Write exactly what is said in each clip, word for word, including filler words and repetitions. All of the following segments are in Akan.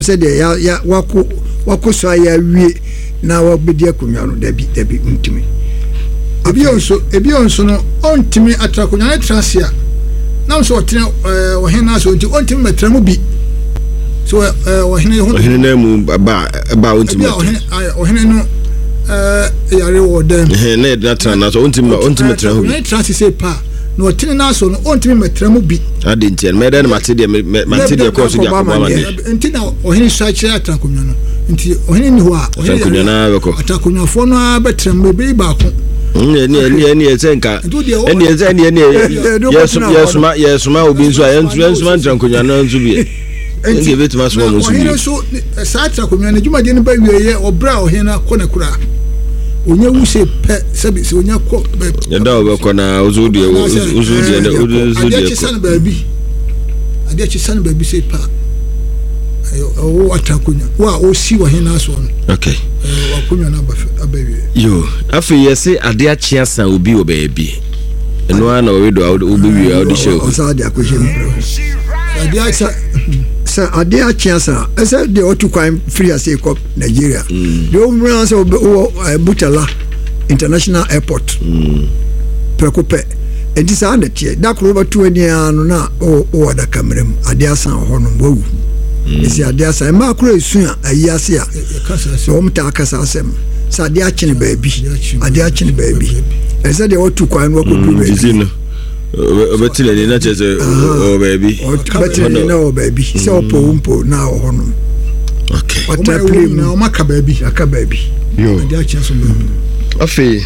said ya ya wako wako so ya wie na wabedi akonwa no da bi da bi ntimi ebi onso ebi onso no ontimi atrakonwa na trasia na so otene ohena so nti ontimi metramu bi so ohena ho ohena na mu ba ba ontimi ohena no eh yare wo dem eh na da tra na so ontimi ontimi metramu bi na trasia se pa no otene na so no ontimi metramu bi ade nti me da na matede matede ko so jakoma ma ne nti na ohena so akire atrakonwa no nti ohena ni ho a atrakonwa na beko atrakonwa fo no abetramu be ba ko ni ni ni ezenka eni ezen ni ni yesuma yesuma yesuma obi nso ayentu yesuma ntrankonya na nso bi nge betima so mo nso bi ohena so sa trakonwa na juma de ne ba wieye obra ohena kona kura onye wuse pe sabi se onye ko ya da obekọ na ozudi ozudi na ozudi ade chisan baabi ade chisan baabi se pa o atrakonya wa o si ohena so no okay wakonya na abawe yo afi yesi ade achia san obi obebi eno ana owedo obewi audition o sa ade akojem ade achia sa ade achia san ese de otu kwan free as e cop Nigeria de o mura so Butala International Airport prekope enti sa ade tie da kro ba tu ani anu na o o wada kamerem ade asan ho no mbawu esi ade asan ma kro esu a ayi ase a so mta akasa asem sa ade achine baabi ade achine baabi ese de otu kwan wo kodu be obetile ni na cheze o baby obetile na o baby se opo umpo na ho no okay wata play na o maka baby aka baby yo ade achia so baby afi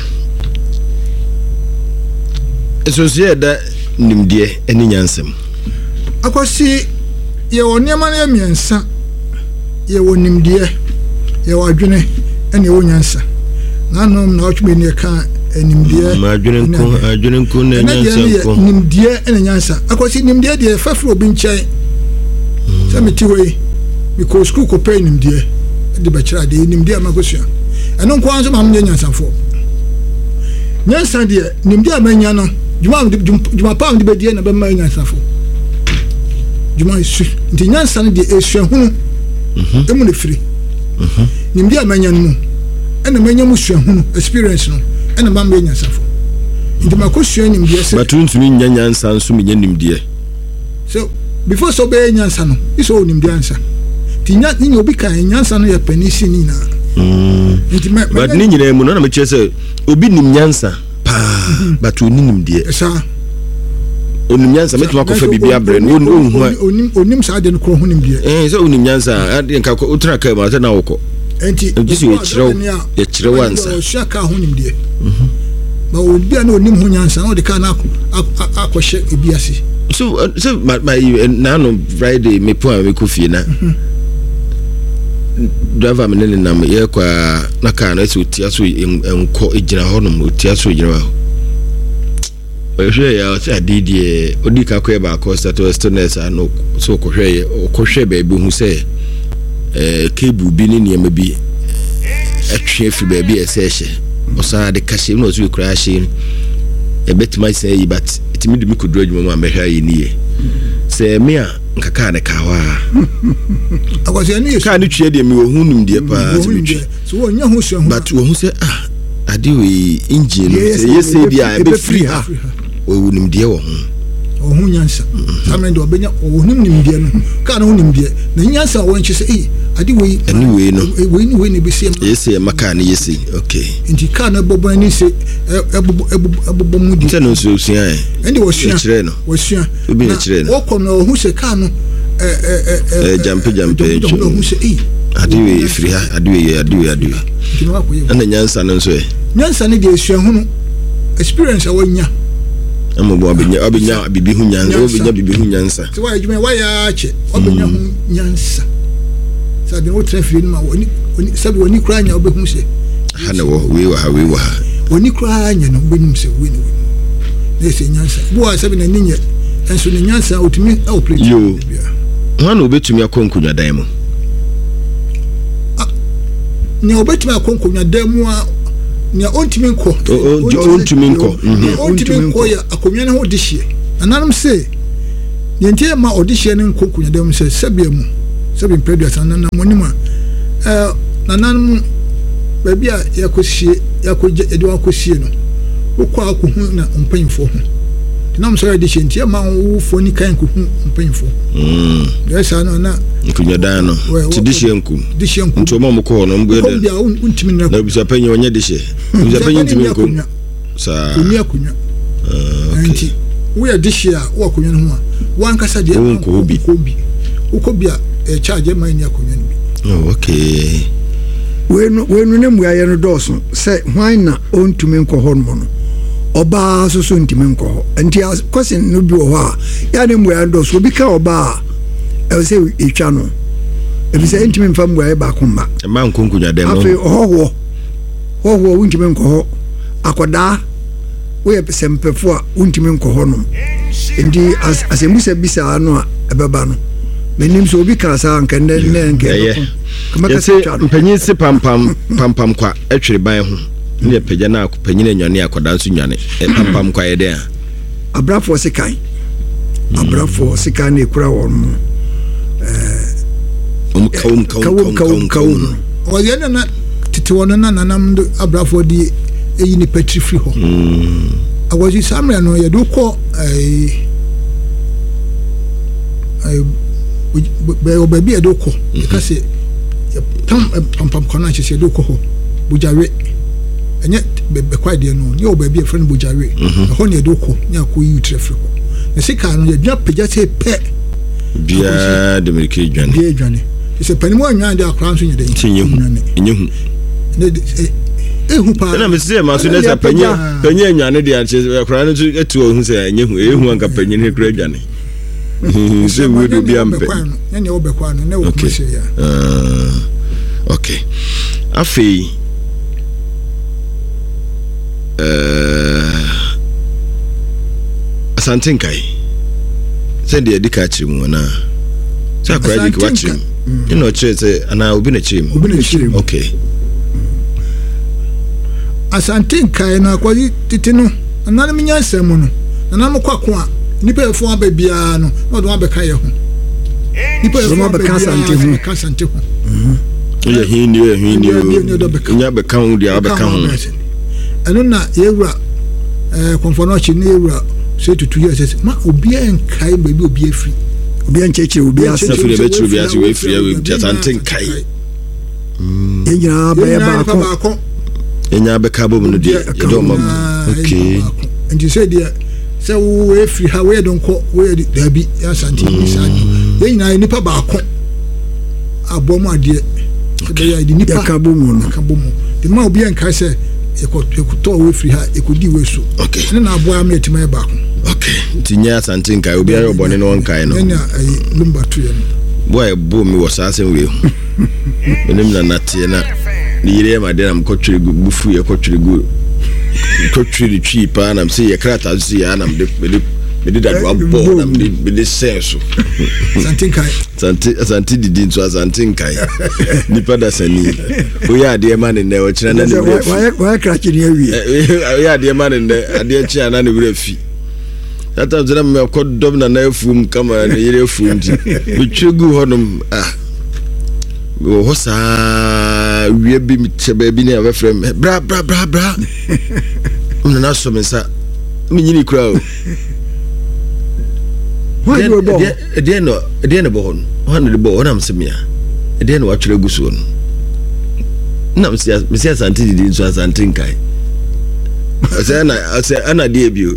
eso sie da nimdie eni nyansem akosi ye woniama na miensa ye wonimdie ye wadwene ene wonyansa nanom na otwe ni ka nimdie ma adwene nko adwene nko na nyansa nko nimdie ene nyansa akosi nimdie de fafro bi nchen samiti hoyi because school ko pay nimdie de ba kira de nimdie makosua eno nko anso ma mnye nyansa fo nyansa de nimdie amanya no juma juma pa de bedie na be ma nyansa fo juma isu nti nyansa ne de esua hunu mhm emu ne free mhm nimdie amanya no mu ena manya mu sua hunu experience no ena ma mbe nyansa fo nti makosua nimdie se batuntumi nya nyansa nso menya nimdie so before so be nyansa no iso nimdie ansa ti nya ni obi kan nyansa no ya panisi ni na mm nti but ni nyina mu no na me chese obi nim nyansa pa but oni nimdie sa onim nyansa metuma ko fa bibia bre no onim onim sa de no ko honim bia eh so onim nyansa ade nka ko utra ka ma ta na woko enti enti ye chiro ye chiro wansa o shaka honim bia mhm ba obi na onim ho nyansa no de ka na akɔhye ebiase so so my na no Friday me po me ko fie na driver me ne nam ye kwa na ka na so tia so enko egira ho no tia so egira ho ohwe ya o adidie odi ka ko e ba ko status stillness ano so ko hwe ko hwe ba bi hu se eh kebu bi ni niam bi atwe fi ba bi esehye o sa de kashe no so kura hye e betima say yi but itimi de mi kodro adwuma ma mehwa yi niye se me a nkaka ne kawa akwase ni ka ne twe de mi wo hunum de pa so wo nya ho so hu but wo hu se ah ade we engine yes say dia e be free ha wo hunum de wo hu o hu nyansa amende obenya o hunum nim de no ka na hunum de na nyansa wo nche se eh ade we anyway no we ni we ni be se yes maka ne yes okay nti ka na bobo ni se ebobo ebobo mu di teno so sua e ende wo sua chire no wo sua obi na chire no wo kom na o hu se ka no eh eh eh jampe jampe o hu se eh ade we free ha ade we ade we ade we ana nyansa no so e nyansa ne de sua hunu experience a wonya ama bo abenya abenya bibi hu nyansa obenya bibi hu nyansa so why you why ya che obenya hu nyansa sabi no traffic ma woni sabi woni kranya obehu se ha na wo we wa ha we wa ha woni kranya no benim se we ni we se nyansa bo sabi na ninye enso ne nyansa otumi e o plate yo ha na obetumi akonkunya dan mu ni obetumi akonkunya dan mu a ni ontimi nko ontimi nko ontimi nko ya akonwa ne ho dihye ananum se ni ntie ma odihye ne nko kunya dan mu se sabia mu seven previous na na monima eh nanan baabi a yakohie yakoje ede wakohie no wokɔ akohu na mpanyimfo ho tinam so yɛde hyɛntia ma wo foni kan kohu mpanyimfo mm yes ano na nkunya dan no ti de hyenku de hyenku nto ma mo kɔ no mbo de bia untimi na na bisa panyi onye de hye bisa panyi ntimi ko sa kuni akunya ah okay wo yɛ de hye a wo akonya no ho a wankasa de ko bi ko bi wo bia e charge ma ni akonya no bi oh okay wenu wenu ne mu aye no dɔɔso sɛ hwan na ontumi nkɔ hɔ no no ɔbaa so so ntumi nkɔ hɔ nti question no bi wɔ hɔ a ya ne mu aye dɔɔso obi ka ɔbaa ɛwɔ sɛ etwa no ebi sɛ ntumi mfa mu aye ba ko mba ma nkonkunya dem no afi ɔhɔhɔ ɔhɔhɔ ntumi nkɔ hɔ akɔdaa wo yɛ sɛmpɛfo a ntumi nkɔ hɔ no nti asɛmusa bisa no a ɛbɛba no menim so obi ka sa anka ne ne nke kama ka se mpanyin se pampam pampam kwa atwere ban ho ne pagya na panyin anwane akoda nso nwane pampam kwa ye de a abrafo sekai abrafo sekai ne kura won eh um kaum kaum kaum kaum o ye na tete won na nanam abrafo di eyi ni petri free ho mm awoji samre no ye do ko eh eh be obabi e do ko ka se tam pam pam kona che do ko ho bujare enye be kwa de no ne obabi e friend bujare ho ne do ko ne akọ yi traffic ko ne sika no ye dwa pagya se pe bia de merike dwane bia dwane se panimo anwan de akra nso nye de tinye hu enye hu ne ehu pa na me se ma so ne sa panya panya anwane de akra no etu hu se enye hu ehu anka panya ne kra dwane se wudu bi ampe ne obekwa no ne wo kumse ya ah okay afi eh asantenkai send the edika chimu na sa kwa dik watchim you know che ana obi na chimu obi na chimu okay asantenkai na kwa titinu anana minya semu no anana kwako a nipa efo ababia no no do abeka ye ho nipa efo abeka sante ho ka sante ho mhm ye hin ni hin ni nya beka ho dia abeka ho eno na yewura eh konfonochi ni yewura say to two years ma obi enkai baby obi afri obi encheche obi asa firi betru obi asa we firi we sante kai mm enya ba ya ba ko enya beka bo no dia do ma okay and you say dia se we free ha we don ko we da bi ya santi bi sadi ye nyina nipa ba ko abomu ade be ya di nipa ka bo mu no ka bo mu di ma obi en kai se e ko e ko to we free ha e ko di we so okay ne na abo am etima ba ko okay tinya santi kai obi ayo bone no won kai no nya ai lumba tu ye no boy bo mi wo sasen we hu enim na natie na ni yire ma de na mkotwere bufu ye kotwere gu kotwiri twi pa na mse ye krata so ya na mde me did that abo na me me senso santinkai santi santi didi nso santinkai nipa da sani o ya de ma ne ne o kira na ne wura fi wa krachi ne awie o ya de ma ne ne ade kira na ne wura fi tata zena me ko dom na na afum kama ne yire afum di me twegu honum ah o hosa wie bi mi chebe bi ne abefrem bra bra bra bra na na so me sa me nyini kura o why you bo de no de no bo hon hon de bo na msemia de no watwere guso no na msia msia santi di nso santi nkai asa na asa ana de bio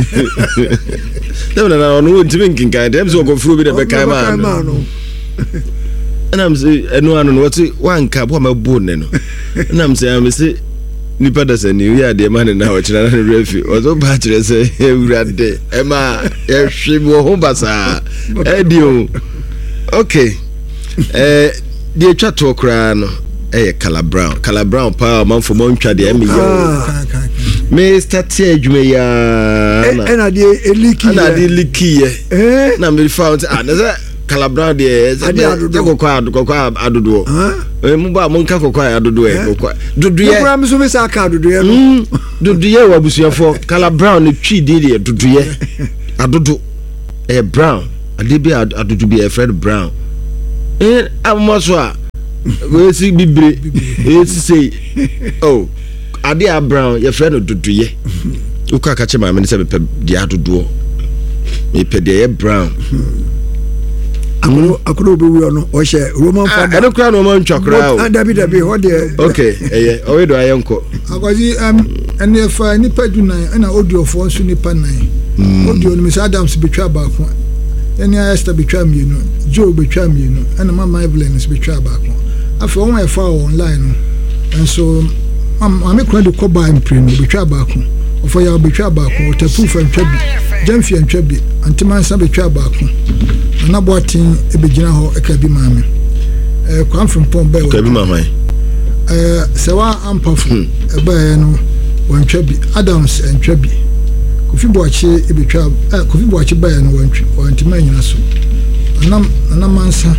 na na ono ntimi nkinkai dem so ko furu bi de be kai ma no and I'm say eno anu no what one cap what my bone no and I'm say I'm say nipa da say ni ya de man na o kira na refi o so ba kire say ewurade e ma e hwebo ho basa e dio okay eh de twa to kra no eh Color Brown Color Brown pa man for mon twa de e me yo Mister T adwuma ya na na de eliki na de eliki ye na me found ah na Color Brown de kokwa kokwa adodo eh mu ba mun ka kokwa adodo e kokwa dodo ye kokwa mso me sa ka adodo ye no dodo ye wa busuafo Color Brown ne twi de de dodo ye adodo eh brown ade bi adodo bi e Fred Brown eh amoso a we si bibre e si say oh ade a brown your friend oduduye uka ka che ma me se be de adodo me pe de brown akoro akoro be wi ono o she roman father ade kra no man twakra o dabi dabi ho de okay eh o we do ayenko akwazi um ene fa ni paduna na audio fo nso ni pa nan audio no Mister Adams betwa ba ko ene Esther betwa mi no Joe betwa mi no ene mama Evelyn betwa ba ko afa won e fa online no enso am me kra de ko ba impre no betwa ba ko ofo ya betwa ba ko tapu fa ntwa bi jamfi ntwa bi antiman sa betwa ba ko na boatin e begina ho e ka bi maame eh kwan from pom ba ka bi maame eh sewa ampafu e ba no wantwa bi Adams entwa bi Kofi Boachi e betwa eh Kofi Boachi ba no wantwa wantima nyina so anam anam mansa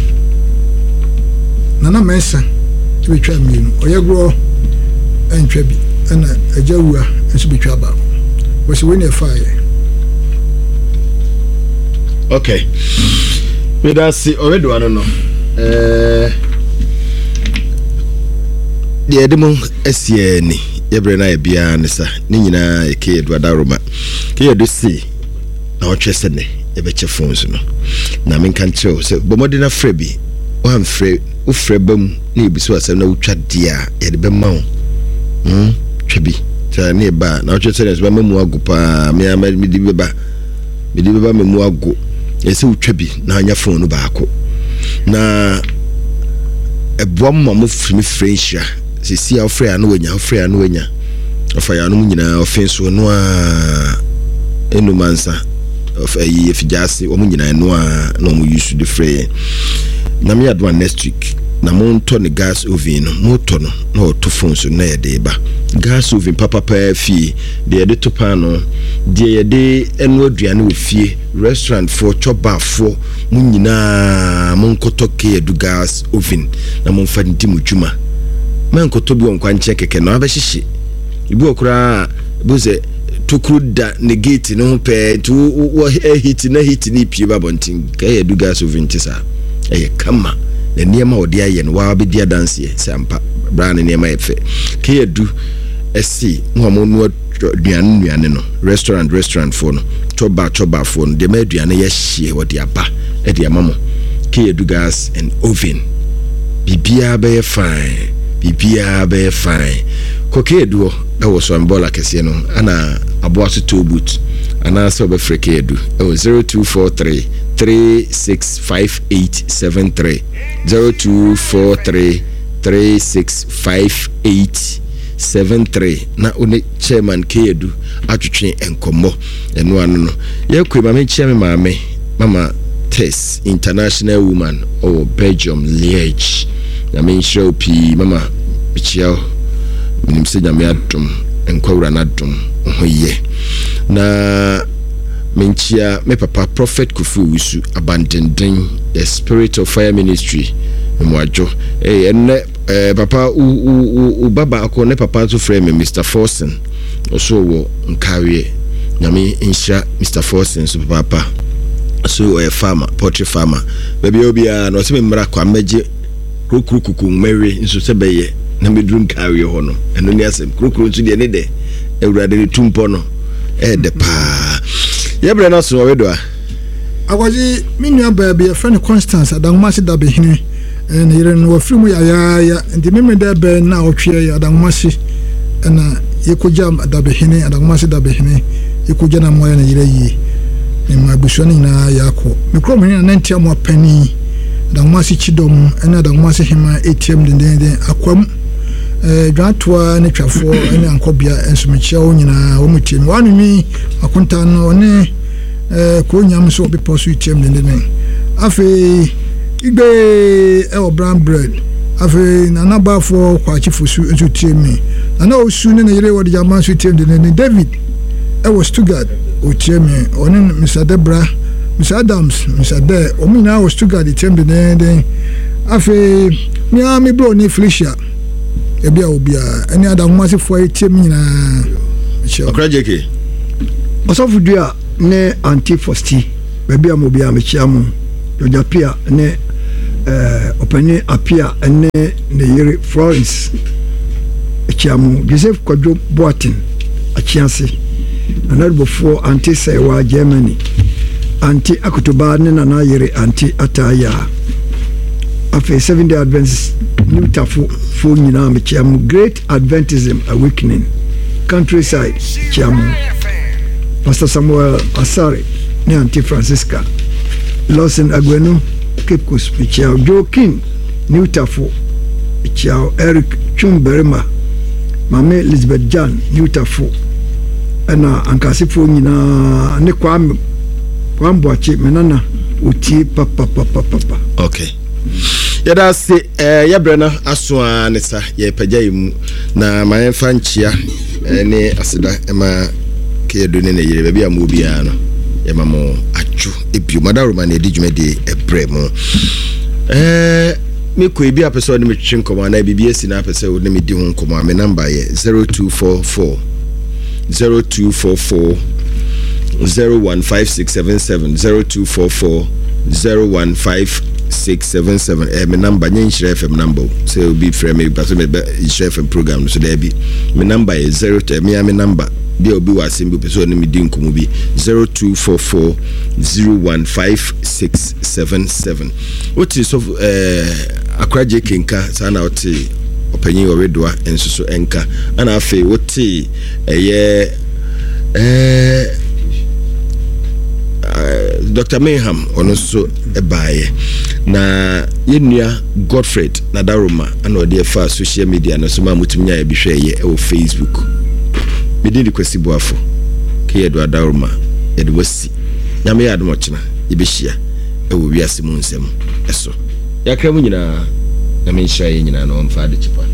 nana mensa e betwa mi no oyegro entwa bi ana ajawua enso betwa ba wasi we ne fire okay me da si already one no eh de edemo esie ni yebre na bia ne sa ni nyina e ke Edward Roma ke yedo si na o twese ne e be che phones no na men kan tell se bomodi na frɛ bi o am frɛ o frɛ bam na ebiso asem na utwa dia ye de be ma wo hm twabi ta ne ba na o twese ne so mamu agupa me me di be ba me di be ba mamu agu ese utwabi na anya phone no baako na ebom mo frimi friendship sisi a ofre anu wenya ofre anu wenya ofa ya anu nyina ofenso no a enu mansa of ayi efijase wo nyina enu a no mo use the free na me adwa next week na mo nto ne gas oven no mo to no na o to phone so na ye de ba gas oven papa pa fie de ye de to pan no de ye de enu aduane we fie restaurant for choba for mo nyina mo nkoto ke edu gas oven na mo mfa ndi mo djuma man koto bi onkwa nche keke na abehihye ibu okura buze tukuru da negate no pe tu wo hit na hit ni pie babontin ka ye du gas oven tisa e kama na niema odi aye no wa be dia dance ye sampa bra na niema efe ka ye du esi mo mo no aduane nuane no restaurant restaurant for no choba choba for no de ma aduane ye hye wo de aba e de amamo ka ye du gas and oven bibia be fine bibia be fine koke edu e wo so mbola kese no ana aboaso to boot ana so be freke edu e wo zero two four three three six five eight seven three zero two four three three six five eight seven three na one chairman ke edu atwetwe enkomo eno anu no ye kwema me chairman maame mama Tess international woman or Belgium Liège na me show pi mama bichia minim se nyame adom enkwawura na adom hoye na menchia me papa Prophet Kufu Wusu abandoned the Spirit of Fire Ministry mwajo eh enne eh, papa u u u baba akone papa to frame Mister Forsen oso wo nkawie nyame insha Mister Forsen so papa so a farmer poultry farmer baby obia no se me mra kwa meje kukukuku mary nso se beye na medrum kawe ho no eno ni asem kurukuru nso de ne de ewurade ne tumpo no e de pa yebre na so wedo a akwaji minua baabi e friend Constance adanwase da behine na yire no wafrimu ya ya ya ndi meme da be na otwe ya adanwase na yekojam da behine adanwase da behine yekoja na moya na yire yi ni mabushoni na yako mikromo ni na ntia mo pani da mwasi chidom ena da mwasi hima A T M den den akwam eh dwatwa ne twafo ene ankobia ensomechia onyina wo mutim wanu mi akonta no ne eh ko nyam so be posu A T M den den afi igbe e o brown bread afi na nabafo kwa chifusu enso tiemi na osu ne ne yire wo de jama so A T M den den David e wo Stuttgart o tiemi onen Mister Debra Mister Adams Mister De omina was to get the team den den afi mi a mi bro ni Felicia e bia obia any other woman for a team na Okrajeke osofudua ne anti fosti baby am obia me chiamu Jojapia ne eh opani apia ene ne yere Florence echiamu Joseph Kwadwo Boatin achiase anadbofo anti sewa Germany anti akutuba ne nana yere anti ataya afi seven day Adventist new tafu fo nyina mechiamu Great Adventism Awakening Countryside chiamu Pastor Samuel Asare ne anti Francisca Lawson Agwenu Cape Coast mechiamu Joe King new tafu mechiamu Eric Chumberima Mame Elizabeth Jan new tafu ana ankasifo nyina ne kwam kwamboache menana uti papa papa papa. Okay. Yada se eh yabrana aso anesa ye pagyayimu na mayenfa nchia ne aseda ema kedo ne ne yire bia mu bia no ye mamo aju ebiu madaroma na edi dwumade ebremo eh me ko ebi apese oni metwe nkomo na bibi esi na apese oni me di ho nkomo me number ye zero two four four zero two four four zero one five six seven seven zero two four four zero one five six seven seven eh me number nyenhire F M number so will be frame me but me F M program so there be me number is zero me me number be obi wasim be so me di nkomo bi zero two four four zero one five six seven seven what is of eh akraje kinka sana oti opanyi oredwa ensuso enka ana afi woti eye eh Doctor Mayham ono so ebaye na yenua Godfred na Daruma ana ode fa social media na so ma mutiminya e bihwe ye e Facebook medi di kwesi boafo ke yedo Daruma e de wasi nyame ya admo chena e behia e wo wiase mu nsem eso yakra mu nyina na menhia ye nyina no mfa de chipa